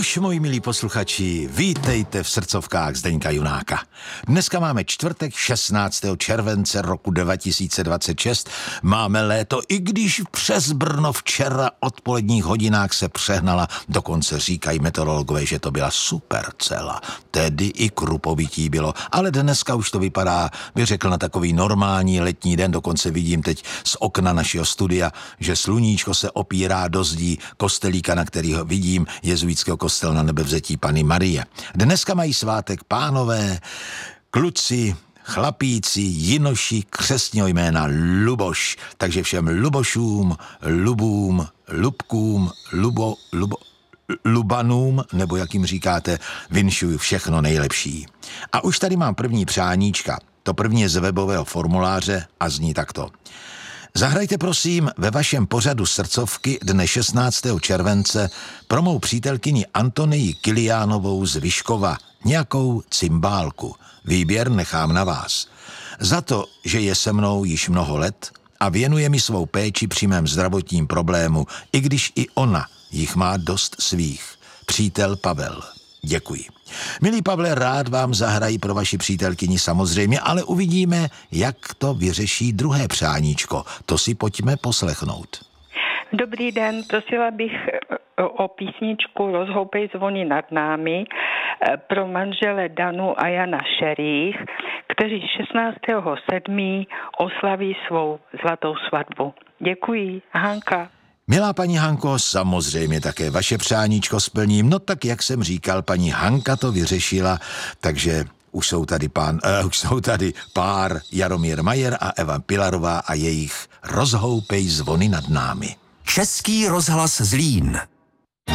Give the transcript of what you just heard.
Nuž, moji milí posluchači, vítejte v srdcovkách Zdeňka Junáka. Dneska máme čtvrtek 16. července roku 2026. Máme léto, i když přes Brno včera odpoledních hodinách se přehnala, dokonce říkají meteorologové, že to byla super cela. Tedy i krupovití bylo, ale dneska už to vypadá, bych řekl, na takový normální letní den. Dokonce vidím teď z okna našeho studia, že sluníčko se opírá do zdí kostelíka, na kterýho vidím, jezuitského kostela Na Nebevzetí Panny Marie. Dneska mají svátek pánové, kluci, chlapíci, jinoši křestního jména Luboš. Takže všem Lubošům, Lubům, Lubkům, Lubanům, nebo jak jim říkáte, vinšuju všechno nejlepší. A už tady mám první přáníčka. To první je z webového formuláře a zní takto. Zahrajte prosím ve vašem pořadu srdcovky dne 16. července pro mou přítelkyni Antonii Kiliánovou z Vyškova nějakou cymbálku. Výběr nechám na vás. Za to, že je se mnou již mnoho let a věnuje mi svou péči při mém zdravotním problému, i když i ona jich má dost svých. Přítel Pavel. Děkuji. Milý Pavle, rád vám zahrají pro vaši přítelkyni samozřejmě, ale uvidíme, jak to vyřeší druhé přáníčko. To si pojďme poslechnout. Dobrý den, prosila bych o písničku Rozhoupej zvony nad námi pro manžele Danu a Jana Šerých, kteří 16.7. oslaví svou zlatou svatbu. Děkuji, Hanka. Milá paní Hanko, samozřejmě také vaše přáníčko splním. No tak, jak jsem říkal, paní Hanka to vyřešila, takže už jsou tady pár Jaromír Majer a Eva Pilarová a jejich Rozhoupej zvony nad námi. Český rozhlas Zlín.